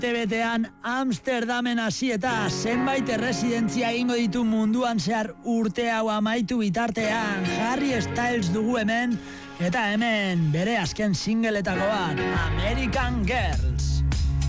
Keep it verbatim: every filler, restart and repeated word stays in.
Tebetean Amsterdamen hasi eta zenbait erresidentzia egingo ditu munduan zehar urte hau amaitu bitartean. Harry Styles dugu hemen, eta hemen bere azken singleetako bat, American Girls.